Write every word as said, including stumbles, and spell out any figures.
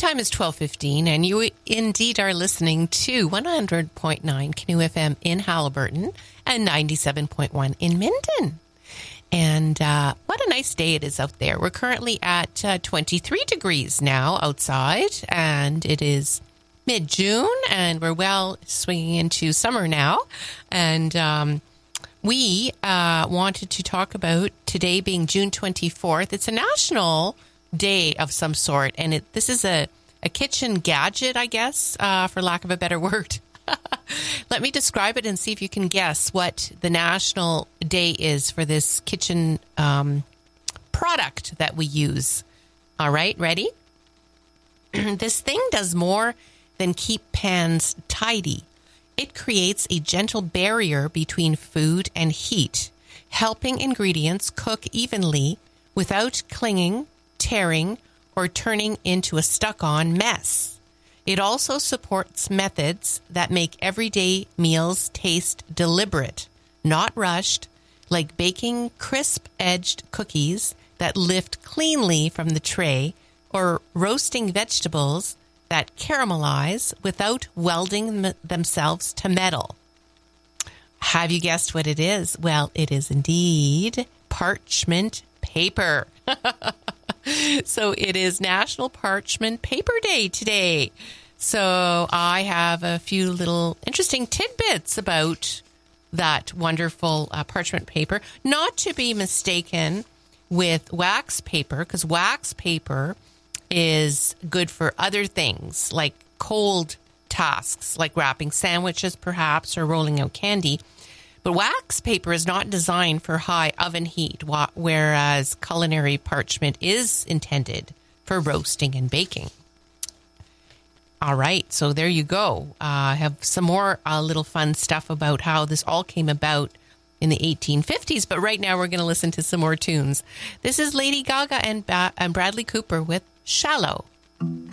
time is twelve fifteen, and you indeed are listening to one hundred point nine Canoe F M in Haliburton and ninety-seven point one in Minden. And uh, what a nice day it is out there. We're currently at uh, twenty-three degrees now outside, and it is mid-June, and we're well swinging into summer now. And um, we uh, wanted to talk about today being June twenty-fourth. It's a national day of some sort, and it, this is a, a kitchen gadget, I guess, uh, for lack of a better word. Let me describe it and see if you can guess what the national day is for this kitchen um, product that we use. All right, ready? This thing does more than keep pans tidy. It creates a gentle barrier between food and heat, helping ingredients cook evenly without clinging, tearing, or turning into a stuck-on mess. It also supports methods that make everyday meals taste deliberate, not rushed, like baking crisp-edged cookies that lift cleanly from the tray or roasting vegetables that caramelize without welding m- themselves to metal. Have you guessed what it is? Well, it is indeed parchment paper. So it is National Parchment Paper Day today. So I have a few little interesting tidbits about that wonderful uh, parchment paper, not to be mistaken with wax paper, because wax paper is good for other things, like cold tasks, like wrapping sandwiches perhaps, or rolling out candy. But wax paper is not designed for high oven heat, whereas culinary parchment is intended for roasting and baking. All right, so there you go. Uh, I have some more uh, little fun stuff about how this all came about in the eighteen fifties, but right now we're going to listen to some more tunes. This is Lady Gaga and, ba- and Bradley Cooper with Shallow.